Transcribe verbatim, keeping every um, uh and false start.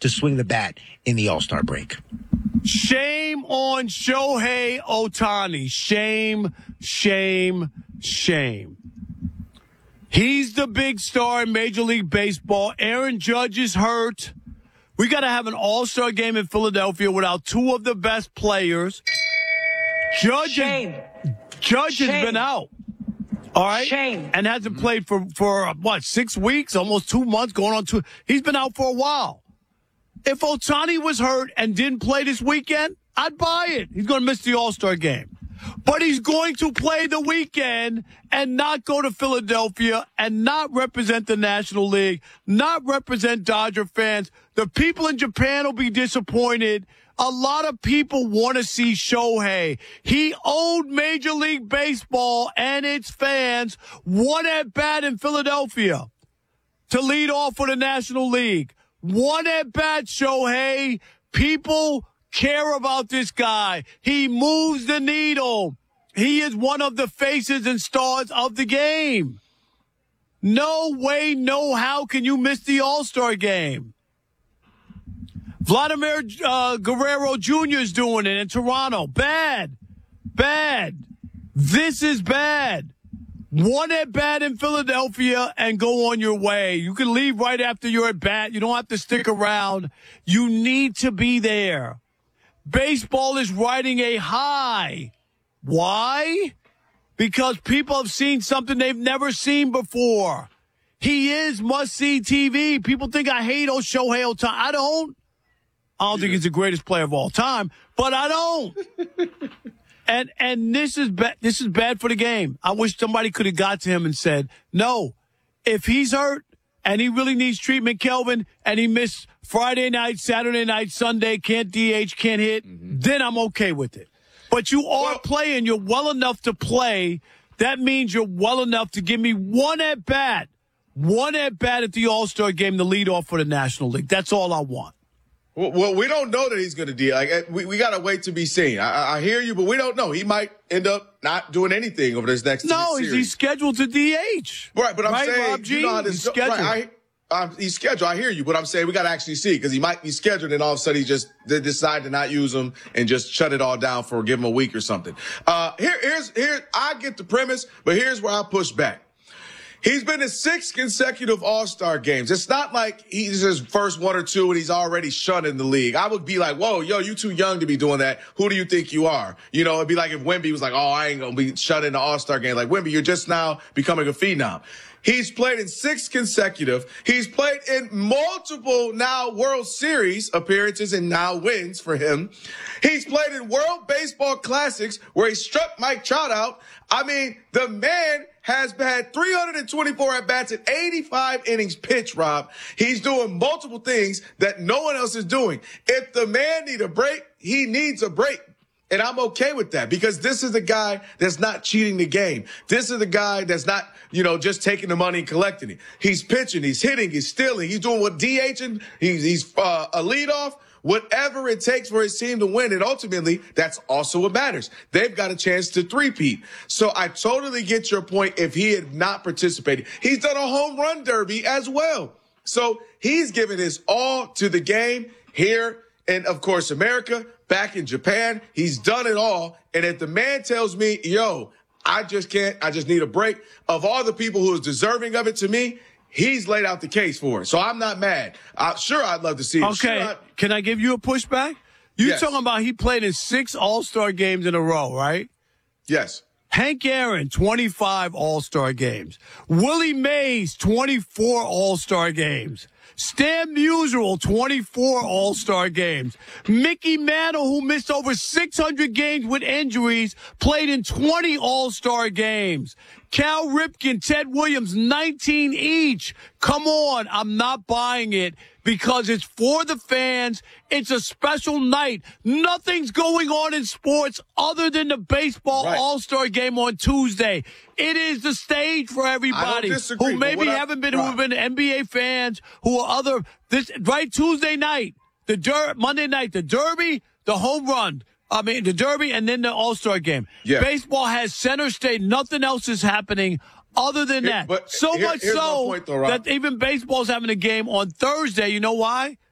to swing the bat in the All-Star break. Shame on Shohei Ohtani. Shame, shame, shame. He's the big star in Major League Baseball. Aaron Judge is hurt. We got to have an all-star game in Philadelphia without two of the best players. Judge, Shame. Is, Judge Shame. has been out. All right? Shame. And hasn't played for, for, what, six weeks, almost two months, going on two. He's been out for a while. If Ohtani was hurt and didn't play this weekend, I'd buy it. He's going to miss the All-Star game. But he's going to play the weekend and not go to Philadelphia and not represent the National League, not represent Dodger fans. The people in Japan will be disappointed. A lot of people want to see Shohei. He owed Major League Baseball and its fans one at bat in Philadelphia to lead off for the National League. One at bat, Shohei. People care about this guy. He moves the needle. He is one of the faces and stars of the game. No way, no how can you miss the All-Star game. Vladimir uh, Guerrero Junior is doing it in Toronto. Bad. Bad. This is bad. One at bat in Philadelphia and go on your way. You can leave right after you're at bat. You don't have to stick around. You need to be there. Baseball is riding a high. Why? Because people have seen something they've never seen before. He is must-see T V. People think I hate old Shohei Ohtani. I don't. I don't think he's the greatest player of all time, but I don't. And and this is bad. This is bad for the game. I wish somebody could have got to him and said, "No, if he's hurt and he really needs treatment, Kelvin, and he missed Friday night, Saturday night, Sunday, can't D H, can't hit, mm-hmm. then I'm okay with it." But you are well, playing. You're well enough to play. That means you're well enough to give me one at bat, one at bat at the All-Star game to lead off for the National League. That's all I want. Well, well, we don't know that he's going to do. Like we, we got to wait to be seen. I, I hear you, but we don't know. He might end up not doing anything over this next. No, series. he's scheduled to D H. Right, but I'm right, saying Rob G? You know how this he's scheduled. Right, I, um, he's scheduled. I hear you, but I'm saying we got to actually see because he might be scheduled, and all of a sudden he just they decide to not use him and just shut it all down for give him a week or something. Uh, here, here's here. I get the premise, but here's where I push back. He's been in six consecutive All-Star games. It's not like he's his first one or two and he's already shunned in the league. I would be like, whoa, yo, you too young to be doing that. Who do you think you are? You know, it'd be like if Wemby was like, oh, I ain't going to be shut in the All-Star game. Like, Wemby, you're just now becoming a phenom. He's played in six consecutive. He's played in multiple now World Series appearances and now wins for him. He's played in World Baseball Classics where he struck Mike Trout out. I mean, the man has had three hundred twenty-four at-bats and eighty-five innings pitched, Rob. He's doing multiple things that no one else is doing. If the man needs a break, he needs a break. And I'm okay with that because this is a guy that's not cheating the game. This is a guy that's not, you know, just taking the money and collecting it. He's pitching, he's hitting, he's stealing, he's doing what DHing, he's, he's uh, a leadoff. Whatever it takes for his team to win, and ultimately, that's also what matters. They've got a chance to three-peat. So I totally get your point if he had not participated. He's done a home run derby as well. So he's given his all to the game here in, of course, America, back in Japan. He's done it all. And if the man tells me, yo, I just can't, I just need a break, of all the people who is deserving of it to me, he's laid out the case for it. So I'm not mad. Uh, sure, I'd love to see it. Okay. Sure, Can I give you a pushback? You're yes. talking about he played in six All-Star games in a row, right? Yes. Hank Aaron, twenty-five All-Star games. Willie Mays, twenty-four All-Star games. Stan Musial, twenty-four All-Star games. Mickey Mantle, who missed over six hundred games with injuries, played in twenty All-Star games. Cal Ripken, Ted Williams, nineteen each. Come on, I'm not buying it because it's for the fans. It's a special night. Nothing's going on in sports other than the baseball right. All-Star game on Tuesday. It is the stage for everybody disagree, who maybe I, haven't been, right. who have been N B A fans, who are other, this, right, Tuesday night, the Der- Monday night, the Derby, the home run. I mean, the Derby and then the All-Star game. Yeah. Baseball has center stage. Nothing else is happening other than Here, that. but so here, much here's so my point, though, Rob. that even baseball's having a game on Thursday. You know why?